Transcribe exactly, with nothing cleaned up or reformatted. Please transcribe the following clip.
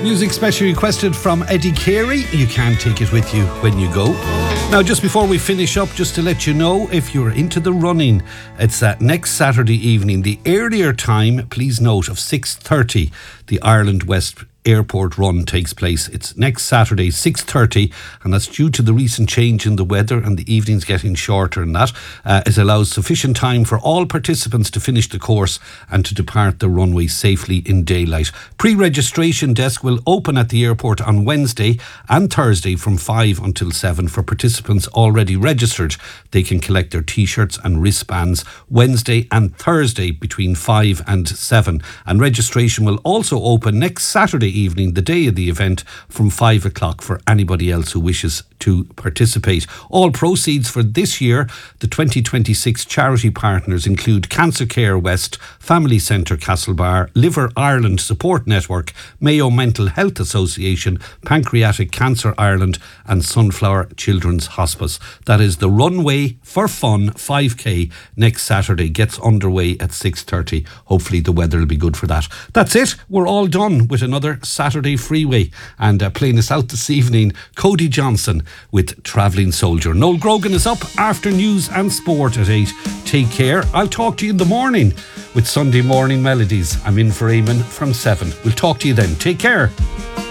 Music specially requested from Eddie Carey. You can take it with you when you go. Now, just before we finish up, just to let you know, if you're into the running, it's that next Saturday evening. The earlier time, please note, of six thirty, the Ireland West Airport Run takes place. It's next Saturday, six thirty, and that's due to the recent change in the weather and the evenings getting shorter, and that uh, it allows sufficient time for all participants to finish the course and to depart the runway safely in daylight. Pre-registration desk will open at the airport on Wednesday and Thursday from five until seven. For participants already registered, they can collect their t-shirts and wristbands Wednesday and Thursday between five and seven, and registration will also open next Saturday evening, the day of the event, from five o'clock for anybody else who wishes to participate. All proceeds for this year, the twenty twenty-six charity partners include Cancer Care West, Family Centre Castlebar, Liver Ireland Support Network, Mayo Mental Health Association, Pancreatic Cancer Ireland and Sunflower Children's Hospice. That is the Runway for Fun five K next Saturday. Gets underway at six thirty. Hopefully the weather will be good for that. That's it. We're all done with another Saturday Freeway, and uh, playing us out this evening, Cody Johnson with Travelling Soldier. Noel Grogan is up after news and sport at eight. Take care. I'll talk to you in the morning with Sunday Morning Melodies. I'm in for Eamon from seven. We'll talk to you then. Take care.